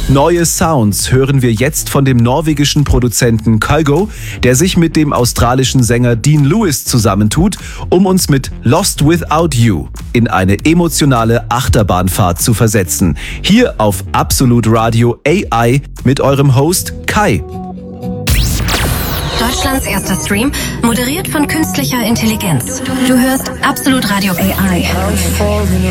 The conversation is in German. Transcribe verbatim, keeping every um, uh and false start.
Neue Sounds hören wir jetzt von dem norwegischen Produzenten Kygo, der sich mit dem australischen Sänger Dean Lewis zusammentut, um uns mit Lost Without You in eine emotionale Achterbahnfahrt zu versetzen. Hier auf Absolut Radio A I mit eurem Host Kai. Deutschlands erster Stream, moderiert von künstlicher Intelligenz. Du hörst Absolut Radio A I.